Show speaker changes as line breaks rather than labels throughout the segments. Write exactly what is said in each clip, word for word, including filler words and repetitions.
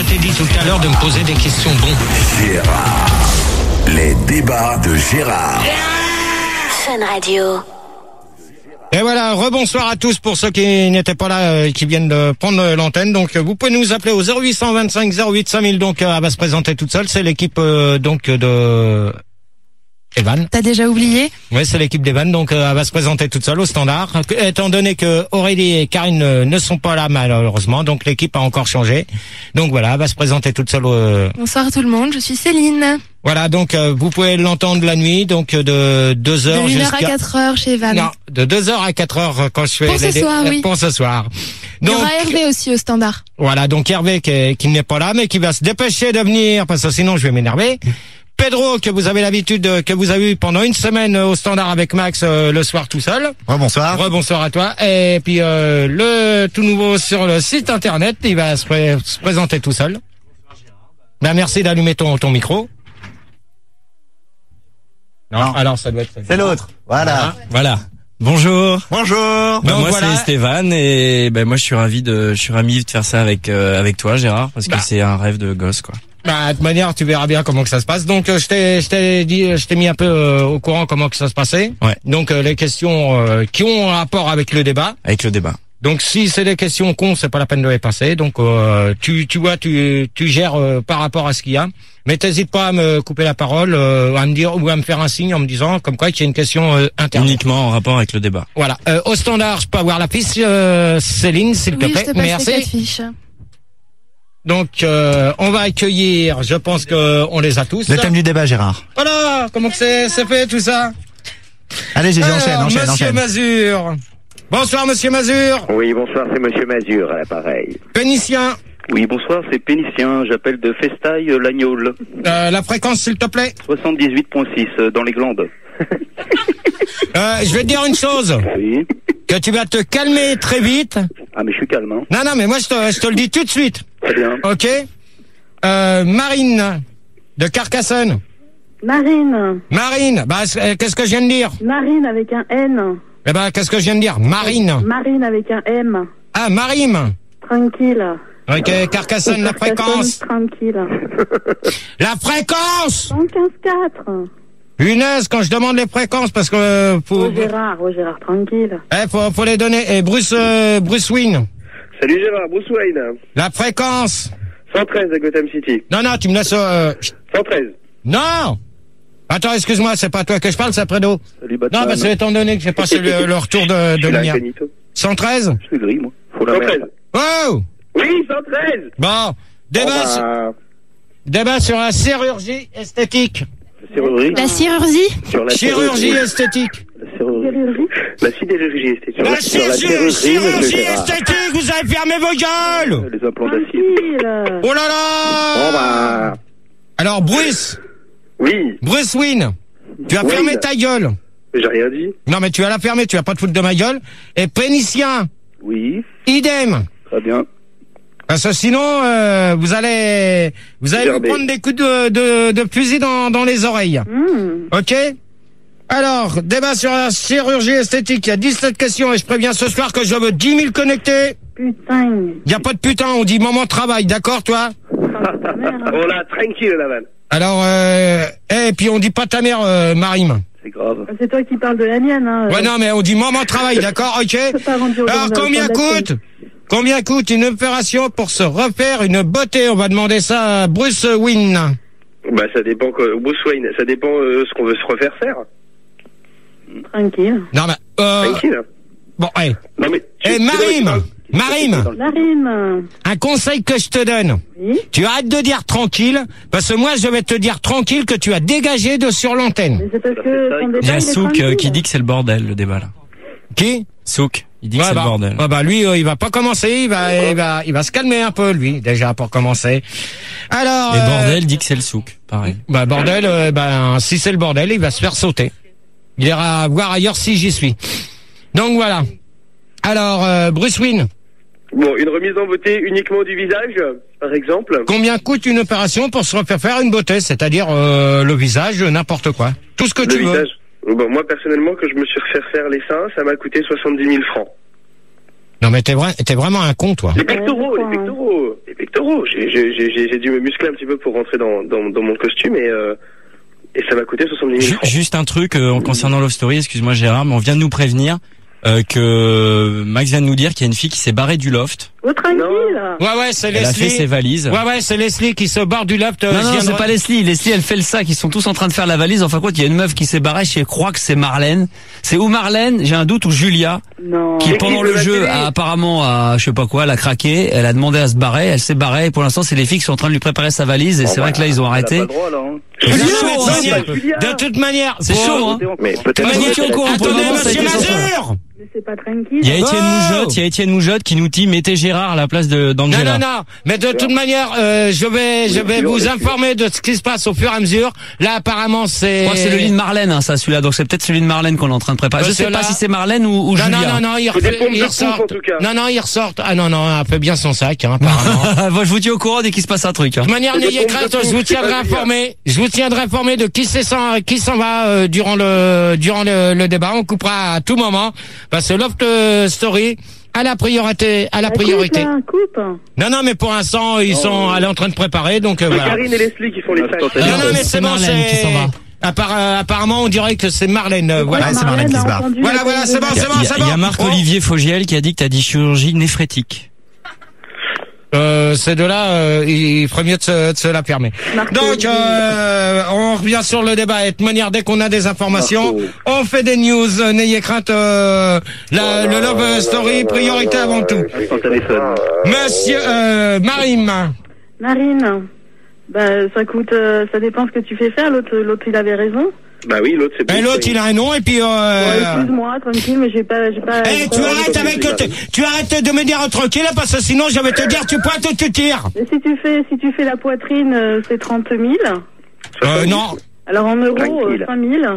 t'ai dit tout à l'heure de me poser des questions bonnes.
Gérard. Les débats de Gérard.
Fun Radio.
Et voilà, rebonsoir à tous pour ceux qui n'étaient pas là, euh, qui viennent de prendre euh, l'antenne. Donc, euh, vous pouvez nous appeler au zéro huit cent vingt-cinq zéro huit cinq mille. Donc, euh, elle va se présenter toute seule. C'est l'équipe euh, donc de Evan.
T'as déjà oublié?
Oui, c'est l'équipe d'Evan. Donc, euh, elle va se présenter toute seule au standard. Étant donné que Aurélie et Karine euh, ne sont pas là malheureusement, donc l'équipe a encore changé. Donc voilà, elle va se présenter toute seule. Euh...
Bonsoir tout le monde, je suis Céline.
Voilà, donc euh, vous pouvez l'entendre la nuit, donc euh, de deux heures
de une heure
jusqu'à...
à quatre heures chez Evan.
Non, de deux heures à quatre heures quand je fais
pour
les...
ce soir, oui.
Pour ce soir. Donc,
il y aura Hervé aussi au standard.
Voilà, donc Hervé qui, qui n'est pas là, mais qui va se dépêcher de venir, parce que sinon je vais m'énerver. Pedro, que vous avez l'habitude, que vous avez eu pendant une semaine au standard avec Max euh, le soir tout seul.
Rebonsoir.
Rebonsoir à toi. Et puis euh, le tout nouveau sur le site internet, il va se, pré- se présenter tout seul. Ben merci d'allumer ton, ton micro. Non,
Non.
alors ça doit être...
C'est l'autre. Voilà.
Voilà. Bonjour.
Bonjour.
Bah,
Donc,
moi
voilà.
c'est Stéphane et ben moi je suis ravi de je suis ravi de faire ça avec euh, avec toi Gérard parce que
Bah.
c'est un rêve de gosse quoi.
Bah, de toute manière, tu verras bien comment que ça se passe. Donc, euh, je t'ai, je t'ai dit, je t'ai mis un peu euh, au courant comment que ça se passait.
Ouais.
Donc, euh, les questions euh, qui ont un rapport avec le débat.
Avec le débat.
Donc, si c'est des questions cons, c'est pas la peine de les passer. Donc, euh, tu, tu vois, tu, tu gères euh, par rapport à ce qu'il y a. Mais t'hésites pas à me couper la parole, euh, à me dire ou à me faire un signe en me disant comme quoi qu'il y a une question euh, interne.
Uniquement en rapport avec le débat.
Voilà. Euh, au standard, je peux avoir la fiche, euh, Céline, s'il te
Oui,
plaît.
je te passe
Merci.
les quatre fiches.
Donc, euh, on va accueillir. Je pense que on les a tous.
Le thème du débat, Gérard.
Voilà. Comment que c'est, c'est fait tout ça?
Allez, Gigi,
Alors,
enchaîne, enchaîne,
Monsieur
enchaîne.
Mazur. Bonsoir, Monsieur Mazur.
Oui, bonsoir, c'est Monsieur Mazur à l'appareil.
Pénicien.
Oui, bonsoir, c'est Pénicien, j'appelle de Festaille, euh, Lagnol.
Euh, la fréquence, s'il te plaît.
soixante-dix-huit virgule six, euh, dans les glandes.
Euh, je vais te dire une chose.
Oui.
Que tu vas te calmer très vite.
Ah, mais je suis calme, hein.
Non, non, mais moi, je te, je te le dis tout de suite.
Très bien.
Ok? Euh, Marine. De Carcassonne.
Marine.
Marine. Bah, c'est- euh, qu'est-ce que je viens de dire?
Marine avec un N.
Eh ben, qu'est-ce que je viens de dire? Marine.
Marine avec un M.
Ah, Marine.
Tranquille.
Ok, Carcassonne, la fréquence.
Tranquille.
La fréquence!
cent quinze quatre.
Punaise, quand je demande les fréquences, parce que, euh, faut,
Oh Gérard, oh Gérard, tranquille.
eh, faut, faut les donner. Et Bruce, euh, Bruce Wayne.
Salut Gérard, Bruce Wayne.
La fréquence.
cent treize à Gotham City.
Non, non, tu me laisses, euh, chut.
cent treize.
Non! Attends, excuse-moi, c'est pas toi que je parle, c'est Prédo.
Salut Batman.
Non, parce que étant donné que j'ai passé le, le retour de, de lumière. cent treize?
Je suis gris, moi. Faut la
cent
merde.
treize.
Oh!
Oui, cent treize.
Bon. Débat,
Oh,
sur-
bah,
débat sur la chirurgie esthétique.
la chirurgie.
La chirurgie?
Sur la
Chirurgie esthétique.
La chirurgie. La sidérurgie esthétique. Sur
La
la, sur la
chirurgie,
chirurgie, monsieur
chirurgie
Gérard.
esthétique, vous avez fermé vos gueules!
Les implants d'acier.
Tranquille.
Oh là là!
Bon, bah,
Alors, Bruce,
oui.
Bruce Wayne, tu as
Oui.
fermé ta gueule.
J'ai rien dit.
Non, mais tu vas la fermer, tu vas pas te foutre de ma gueule. Et Pénicien,
Oui.
idem.
Très bien.
Parce que sinon, euh, vous allez, vous allez vous
Gerber.
prendre des coups de, de, de fusil dans, dans les oreilles.
Mmh.
Ok? Alors, débat sur la chirurgie esthétique. Il y a dix-sept questions et je préviens ce soir que je veux dix mille connectés.
Putain.
Il y a pas de putain, on dit moment de travail, d'accord, toi?
Ta mère, hein.
On l'a tranquille, la vanne.
Alors, euh, et puis on dit pas ta mère, euh, Marime.
C'est grave.
C'est toi qui parles de la mienne, hein.
Ouais, non, mais on dit moment de travail, d'accord, ok?
Je peux pas rendre aux
Alors,
gens
combien
de la
coûte? Combien coûte une opération pour se refaire une beauté? On va demander ça à Bruce Wayne.
Bah, ça dépend, que, Bruce Wayne, ça dépend euh, ce qu'on veut se refaire faire.
Tranquille.
Non, mais, euh,
Tranquille.
bon, hey.
Non, mais. tu-
Eh,
tu-
Marime,
tu-
Marime,
Marine.
un conseil que je te donne.
Oui.
Tu arrêtes de dire tranquille, parce que moi, je vais te dire tranquille que tu as dégagé de sur l'antenne.
Mais c'est parce
Ça,
que
c'est ça,
ton
il-
débat,
Il y a
est
Souk euh,
tranquille.
qui dit que c'est le bordel le débat là.
Qui?
Souk, il dit que
Ouais,
c'est
bah,
le bordel.
ah bah, lui, euh, il va pas commencer, il va, il va, il va se calmer un peu, lui, déjà, pour commencer. Alors,
Et
euh,
bordel dit que c'est le Souk, pareil.
bah, bordel, euh, ben, si c'est le bordel, il va se faire sauter. Il ira voir ailleurs si j'y suis. Donc, voilà. Alors, euh, Bruce Wayne,
Bon, une remise en beauté uniquement du visage, par exemple.
combien coûte une opération pour se refaire faire une beauté? C'est-à-dire, euh, le visage, n'importe quoi. Tout ce que
Le
tu veux.
visage. Bon, moi, personnellement, que je me suis refait faire les seins, ça m'a coûté soixante-dix mille francs.
Non mais t'es vrai, t'es vraiment un con, toi.
Les pectoraux, les pectoraux, les pectoraux. J'ai, j'ai, j'ai, j'ai dû me muscler un petit peu pour rentrer dans, dans, dans mon costume et, euh, et ça m'a coûté soixante-dix mille francs.
Juste un truc euh, concernant Love Story, excuse-moi Gérard, mais on vient de nous prévenir euh, que Max vient de nous dire qu'il y a une fille qui s'est barrée du loft.
Oh, tranquille.
Ouais, ouais, c'est
Elle a fait
Leslie.
ses valises.
Ouais, ouais, c'est Leslie qui se barre du loft. euh,
Non,
je
non,
viens
c'est
de-
pas Leslie. Leslie, elle fait le sac. Ils sont tous en train de faire la valise. Enfin, quoi, il y a une meuf qui s'est barrée. Je crois que c'est Marlène. C'est ou Marlène, j'ai un doute, ou Julia,
Non.
qui
C'est
pendant
qui
le
de la
jeu
télé
a apparemment, a, je sais pas quoi, elle a craqué. Elle a demandé à se barrer. Elle s'est barrée. Et pour l'instant, c'est les filles qui sont en train de lui préparer sa valise. Et c'est vrai que là, ils ont arrêté.
Elle a pas le droit, là, hein.
Julia,
C'est
de
chaud,
toute
hein,
manière-
c'est- Julia.
de toute manière.
C'est
pour-
chaud, hein.
Mais peut-être.
Moi, je vous tiens au courant. Pour le
Attendez,
moment, ça a
monsieur
été sans fin.
Mazur.
Mais c'est pas tranquille.
Il y a Étienne
Oh
Moujotte, il y a Étienne Moujotte qui nous dit mettez Gérard à la place de
Non,
d'Angela.
non, non. Mais de toute manière, euh, je vais, je vais vous informer de ce qui se passe au fur et à mesure. Là, apparemment, c'est.
Je crois que c'est le lit de Marlène, hein, ça, celui-là. Donc c'est peut-être celui de Marlène qu'on est en train de préparer. Je
Parce
sais
que
pas
là-
si c'est Marlène ou, ou
Non,
Julia.
non, non, non, ils,
C'est des
refait-
pompes de
ils
pompe,
ressortent.
en tout cas.
Non, non, ils ressortent. Ah non, non, elle fait bien son sac, hein, apparemment.
Moi, je vous tiens au courant dès qu'il se passe un truc. Hein.
De toute manière,
C'est des
n'ayez
pompes de
crainte,
pompe,
je vous
c'est
tiendrai
pas Julia.
informé. Je vous tiendrai informé de qui c'est s'en, qui s'en va euh, durant le durant le, le débat. On coupera à tout moment. Parce que Loft euh, Story a la priorité, à la priorité.
Coupe, là, coupe.
Non, non, mais pour l'instant, ils sont elle est en train de préparer, donc euh,
C'est
voilà.
Karine et Leslie qui font les sacs.
Non, non, mais
c'est
c'est bon,
Marlène qui s'en va.
Appar- euh, apparemment, on dirait que c'est Marlène. euh, voilà.
Ouais, c'est Marlène qui se barre.
Voilà, voilà, c'est bon,
Il y a,
c'est bon,
il y a-
c'est
il y a
bon.
Marc-Olivier Fogiel qui a dit que t'as dit chirurgie néphrétique.
Euh, ces deux-là, euh, il ferait mieux de se, de se la fermer. Donc, euh, on revient sur le débat. Et de manière, dès qu'on a des informations, on fait des news. Euh, N'ayez crainte, euh, la, le Love Story, priorité avant tout.
Instantané fun.
Monsieur euh, Marine.
Marine. Bah, ça coûte, euh, ça dépend ce que tu fais faire. L'autre, l'autre, il avait raison.
Bah oui, l'autre c'est
Et l'autre, il a un nom, et puis...
Ouais,
Euh,
excuse-moi, tranquille, mais j'ai pas, j'ai pas.
Eh,
j'ai
tu
pas-
arrêtes avec le, t- tu arrêtes de me dire tranquille, parce que sinon je vais te dire tu pointes ou tu tires.
Mais si tu fais, si tu fais la poitrine, euh, c'est trente mille.
Euh, non.
Alors en euros,
Tranquille.
euh, cinq mille.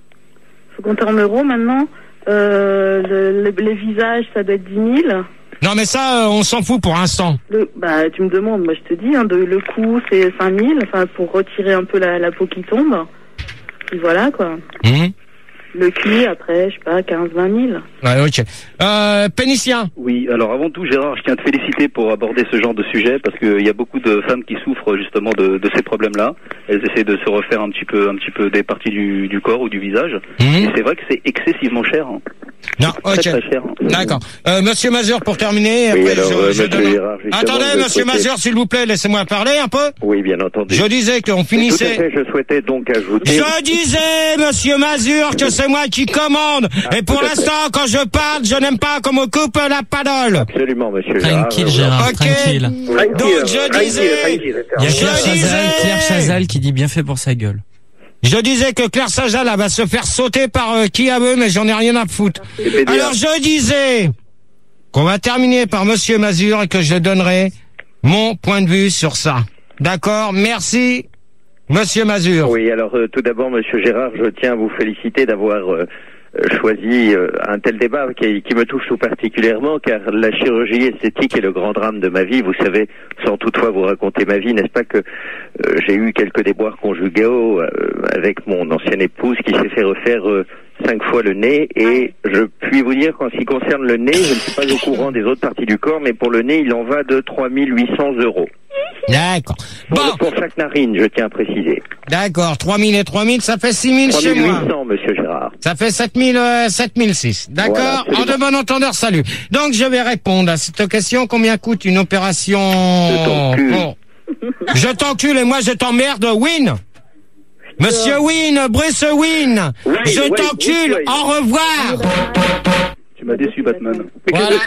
Faut compter en euros maintenant. Euh, le- le- les visages, ça doit être dix mille.
Non, mais ça, euh, on s'en fout pour l'instant.
Le, bah, tu me demandes, moi je te dis, hein, de, le coût c'est cinq mille, enfin pour retirer un peu la, la peau qui tombe. Puis voilà quoi.
Hum.
Le cul après, je sais pas, quinze vingt mille.
Ouais, ok. Euh, Pénicien.
Oui, alors avant tout, Gérard, je tiens à te féliciter pour aborder ce genre de sujet parce qu'il y a beaucoup de femmes qui souffrent justement de, de ces problèmes-là. Elles essaient de se refaire un petit peu, un petit peu des parties du, du corps ou du visage.
Mmh.
Et c'est vrai que c'est excessivement cher. Hein.
Non,
Très
ok.
très cher. hein.
D'accord. Euh, Monsieur Mazur, pour terminer.
Oui,
après,
alors,
je-
euh,
je
Monsieur
donne-
Gérard, justement,
Attendez,
je
Monsieur
souhaitais-
Mazur, s'il vous plaît, laissez-moi parler un peu.
Oui, bien entendu.
Je disais qu'on
Mais tout à
finissait.
fait, je souhaitais donc ajouter...
Je disais, Monsieur Mazur, que c'est moi qui commande.
Ah,
Et pour
tout à fait.
l'instant, quand je parle, je n'aime pas qu'on me coupe la parole.
Absolument, Monsieur Gérard.
Tranquille
je vous en
Gérard,
Ok.
tranquille.
Donc, je disais.
Il y a
Je
Claire Chazal,
disais-
Claire Chazal qui dit bien fait pour sa gueule.
Je disais que Claire Sajal elle va se faire sauter par euh, qui à veut, mais j'en ai rien à foutre. Alors je disais qu'on va terminer par Monsieur Mazur et que je donnerai mon point de vue sur ça. D'accord? Merci, Monsieur Mazur.
Oui, alors euh, tout d'abord, Monsieur Gérard, je tiens à vous féliciter d'avoir euh, euh, choisi euh, un tel débat qui, qui me touche tout particulièrement, car la chirurgie esthétique est le grand drame de ma vie. Vous savez, sans toutefois vous raconter ma vie, n'est-ce pas que euh, j'ai eu quelques déboires conjugaux euh, avec mon ancienne épouse qui s'est fait refaire euh, cinq fois le nez, et je puis vous dire qu'en ce qui concerne le nez, je ne suis pas au courant des autres parties du corps, mais pour le nez, il en va de trois mille huit cents euros.
D'accord.
Pour,
Bon,
pour chaque narine, je tiens à préciser.
d'accord. trois mille et trois mille, ça fait six mille chez moi.
trois mille huit cents, Monsieur Gérard.
Ça fait sept mille, euh, sept mille six.
Voilà,
D'accord?
absolument.
En de bon entendeur, salut. Donc, je vais répondre à cette question. Combien coûte une opération?
Je t'encule.
Bon. Je t'encule et moi je t'emmerde, Win. Monsieur Win, Bruce Win.
Oui,
je
oui,
t'encule.
oui, oui.
Au revoir.
Tu m'as déçu, Batman.
Voilà.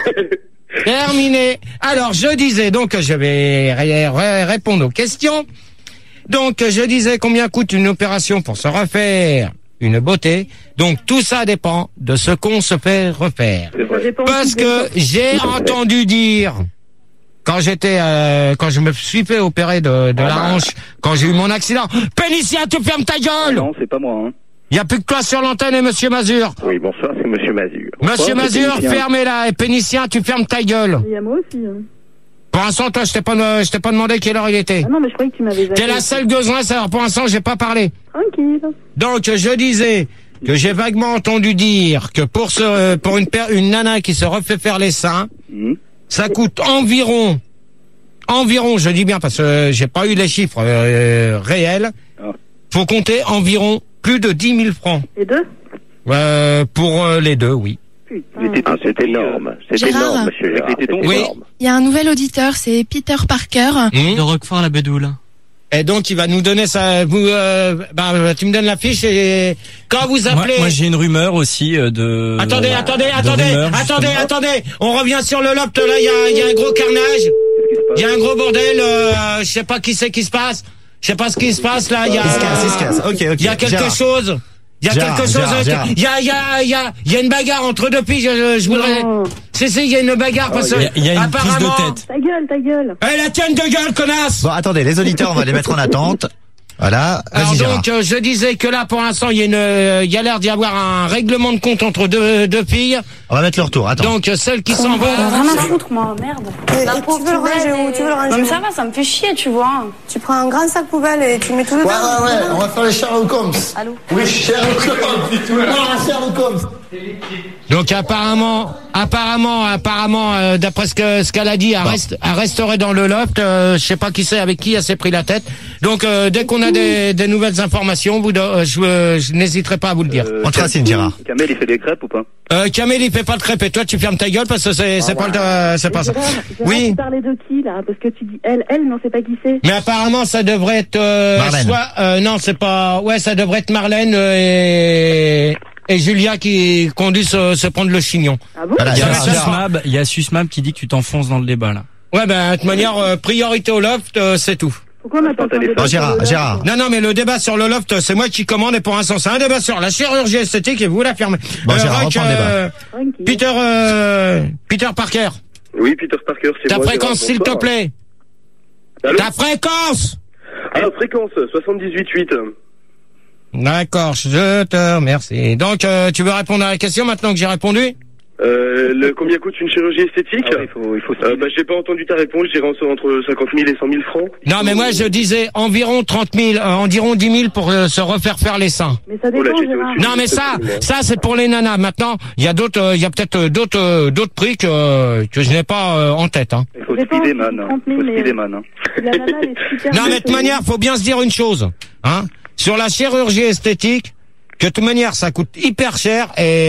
Terminé. Alors, je disais, donc, je vais ré- ré- répondre aux questions. Donc, je disais combien coûte une opération pour se refaire une beauté. Donc, tout ça dépend de ce qu'on se fait refaire.
C'est vrai.
Parce que j'ai entendu dire, quand j'étais, euh, quand je me suis fait opérer de, de la hanche, quand j'ai eu mon accident, Pénicia, tu fermes ta gueule!
Non, c'est pas moi. Hein.
Il y a plus que toi sur l'antenne et Monsieur Mazur.
Oui, bonsoir, c'est Monsieur Mazur.
Monsieur
Bonsoir,
Mazur,
c'est Félicien.
fermez-la. Et Pénicien, tu fermes ta gueule.
Il y a moi aussi. Hein.
Pour l'instant, toi, je t'ai pas, euh, je t'ai pas demandé quelle heure il était.
Ah non, mais je croyais que tu m'avais
T'es la seule besoin, ça. Pour l'instant, j'ai pas parlé.
Tranquille.
Donc, je disais que j'ai vaguement entendu dire que pour ce, pour une, per- une nana qui se refait faire les seins,
Mmh.
Ça coûte environ, environ, je dis bien parce que j'ai pas eu les chiffres euh, réels.
Ah.
Faut compter environ plus de dix mille francs.
Les deux?
Euh, pour euh, les deux, oui.
Les tétons,
Ah, c'est énorme. C'est
Gérard.
énorme, monsieur Gérard.
Avec les tétons,
c'est
oui.
énorme.
Il y a un nouvel auditeur, c'est Peter Parker.
Mmh.
De Roquefort la Bédoule.
Et donc il va nous donner ça. Vous, euh, bah, tu me donnes la fiche et quand vous
Moi,
appelez.
moi j'ai une rumeur aussi euh, de.
Attendez,
de
attendez, attendez,
rumeurs,
attendez,
justement.
attendez. On revient sur le loft. Là, il y a, il y a un gros carnage. Il y a un gros bordel. Euh, je sais pas qui c'est qui se passe. Je sais pas ce qui se passe là. Il y a.
Il se casse, il se casse. Ok, ok.
Il y a quelque
Gérard.
chose. Il y a
Gérard,
quelque chose.
Gérard,
euh,
Gérard.
Il y a, il y a, il y a, il y a une bagarre entre deux filles. Je, je, je voudrais.
Non.
C'est, c'est, il y a une bagarre parce que.
Il y a- il y a une prise
apparemment.
de tête.
Ta gueule, ta gueule.
Eh, la tienne de gueule, connasse.
Bon, attendez, les auditeurs, on va les mettre en attente. Voilà.
Alors
Vas-y, Gérard.
donc, euh, je disais que là, pour l'instant, il y a une, euh, il y a l'air d'y avoir un règlement de compte entre deux, deux filles.
On va mettre leur tour. Attends.
Donc, euh, celle qui s'en va.
Rien à foutre, moi, merde.
La pauvre, tu veux le ranger où Tu veux le ranger
Non, mais
où
ça va, ça me fait chier, tu vois.
Tu prends un grand sac poubelle et tu mets tout dedans.
Ouais, ouais, ouais, on va faire les Sherlock Holmes.
Allô?
Oui, Sherlock Holmes. Non, Sherlock Holmes.
Donc apparemment, apparemment, apparemment, euh, d'après ce que ce qu'elle a dit, elle, reste, elle resterait dans le loft. Euh, je sais pas qui c'est, avec qui elle s'est pris la tête. Donc euh, dès qu'on a des, des nouvelles informations, vous, euh, je, euh, je n'hésiterai pas à vous le dire.
Euh,
On te racine, Gérard.
Kamel, il fait des crêpes ou pas?
Euh, Kamel, il fait pas de crêpes et toi, tu fermes ta gueule parce que c'est c'est pas le, euh, c'est pas ça.
Gérard, Gérard,
Oui.
Tu parlais de qui, là? Parce que tu dis elle, elle, non, c'est pas qui c'est.
Mais apparemment, ça devrait être euh,
Marlène.
soit euh, non, c'est pas. Ouais, ça devrait être Marlène euh, et et Julia qui conduit se, se prendre le chignon.
Ah bon?
Voilà,
Il y a
Gérard, Gérard.
Susmab, il y a Susmab qui dit que tu t'enfonces dans le débat là.
Ouais, ben de toute manière, euh, priorité au loft, euh, c'est tout.
Pourquoi on n'a pas fait un débat
Oh,
sur
Gérard,
le-
Gérard.
Non, non, mais le débat sur le loft, c'est moi qui commande et pour l'instant, c'est un débat sur la chirurgie esthétique et vous la fermez.
Bon, Gérard, reprends le débat.
Tranquille.
Peter, euh, Peter Parker,
Oui, Peter Parker, c'est
ta
moi.
fréquence,
Gérard,
s'il te
bonsoir.
plaît.
Allô?
Ta fréquence.
Ah, fréquence, soixante-dix-huit huit.
D'accord, je te remercie. Donc, euh, tu veux répondre à la question maintenant que j'ai répondu?
Euh, le, combien coûte une chirurgie esthétique?
Ah ouais, il faut, il faut
euh, bah, j'ai pas entendu ta réponse, je dirais entre- entre cinquante mille et cent mille francs.
Non, mais moi, je disais environ trente mille, euh, environ dix mille pour euh, se refaire faire les seins.
Mais ça
Oh là,
dépend,
j'étais
Gérard.
au-dessus.
Non, mais ça, ça, c'est pour les nanas. Maintenant, il y a d'autres, euh, il y a peut-être euh, d'autres, euh, d'autres prix que, euh, que je n'ai pas euh, en tête, hein.
Il faut
Ça dépend,
speeder
si
man.
c'est
hein.
trente
Il
mille,
faut
mais-
speeder man. hein.
La nana, elle est super
Non, mais de
belle,
toute manière, faut bien se dire une chose, hein. Sur la chirurgie esthétique, que de toute manière, ça coûte hyper cher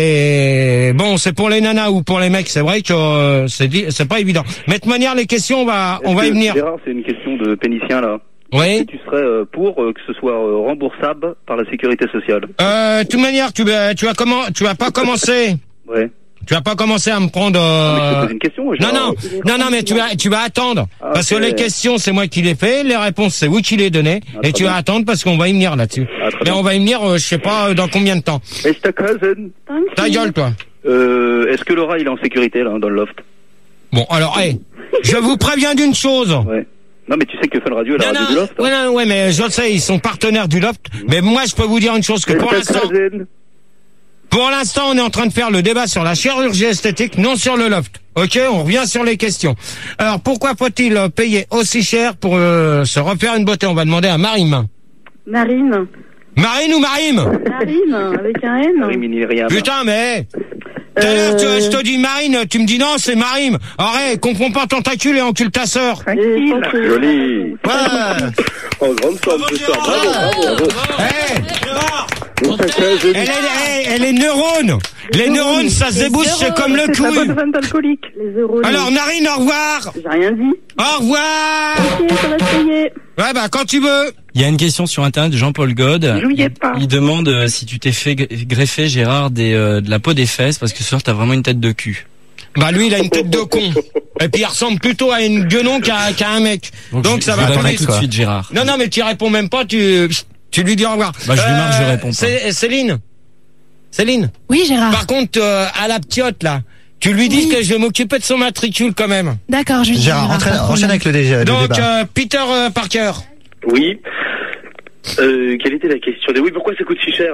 et bon, c'est pour les nanas ou pour les mecs, c'est vrai que euh, c'est di- c'est pas évident. Mais de toute manière, les questions, on va, on
Est-ce
va y
que,
venir.
Gérard, c'est une question de pénicien là.
Oui.
Est-ce que tu serais euh, pour euh, que ce soit euh, remboursable par la sécurité sociale?
Euh, de toute manière, tu vas, tu vas comment, tu vas pas commencer.
Ouais.
Tu vas pas commencer à me prendre.
Non, mais je te
Euh...
pose une question.
Non,
Gérard.
non, non, non, mais tu vas, tu vas attendre.
Ah,
Parce que
ok.
les questions, c'est moi qui les fais, les réponses, c'est vous qui les donnez.
Ah,
et
très
tu
bien.
vas attendre parce qu'on va y venir là-dessus.
Ah, très
Mais
bien.
on va y venir, euh, je sais pas euh, dans combien de temps.
Mister Cousin.
Ta gueule, toi.
Euh, est-ce que Laura, il est en sécurité là, dans le loft?
Bon, alors, hey, je vous préviens d'une chose.
Ouais. Non, mais tu sais que Fun Radio est la
Non,
radio
non,
du loft. hein.
ouais, non, ouais, mais je le sais, ils sont partenaires du loft. Mais moi, je peux vous dire une chose que pour
Mister
l'instant,
Cousin.
pour l'instant, on est en train de faire le débat sur la chirurgie esthétique, non sur le loft. Ok, on revient sur les questions. Alors, pourquoi faut-il euh, payer aussi cher pour euh, se refaire une beauté? On va demander à Marine.
Marine.
Marine ou Marime?
Marine, avec un N.
Rimini, rien.
Putain, mais... Tout à l'heure,
Euh,
tu- je te dis Marine, tu me dis non, c'est Marime. Arrête, confonds pas tentacule et encule ta sœur.
et sans que-
Joli.
Ouais.
En grande forme ce soir. Bravo, bravo, bravo.
Hey,
Mister Cousin.
elle, est, elle, elle est neurone. Les neurones, ça se débouche, c'est comme le
C'est la bonne
couille.
vente alcoolique. Les euros.
Alors, Narine, au revoir.
J'ai rien dit.
Au revoir.
Ok, ça va se payer.
Ouais, bah, quand tu veux.
Il y a une question sur internet de Jean-Paul God.
Jouillez
Il,
pas.
il demande euh, si tu t'es fait g- greffer, Gérard, des, euh, de la peau des fesses parce que ce soir t'as vraiment une tête de cul.
Bah, lui, il a une tête de con. Et puis, il ressemble plutôt à une guenon qu'à qu'à un mec. Donc,
je-
ça
je
va
réponds
tomber
tout de suite, Gérard.
Non, non, mais tu réponds même pas, tu, tu lui dis au revoir.
Bah, je lui marque, je réponds pas.
Cé- Céline. Céline.
Oui, Gérard.
Par contre, euh, à la ptiote, là, tu lui dis
Oui.
que je vais m'occuper de son matricule quand même.
D'accord, je lui dis.
Gérard, entraîne-
pas de
enchaîne
problème.
avec le, dé- le
Donc,
débat.
euh, Peter euh, Parker.
Oui. Euh, quelle était la question? Oui, pourquoi ça coûte si cher?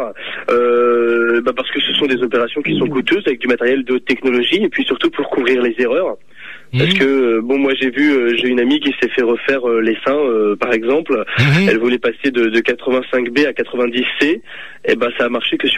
euh, bah parce que ce sont des opérations qui sont coûteuses avec du matériel de haute technologie et puis surtout pour couvrir les erreurs. Parce
Mhm.
que euh, bon, moi j'ai vu, euh, j'ai une amie qui s'est fait refaire euh, les seins, euh, par exemple.
Mhm.
Elle voulait passer de, de quatre-vingt-cinq B à quatre-vingt-dix C. Et ben ça a marché que sur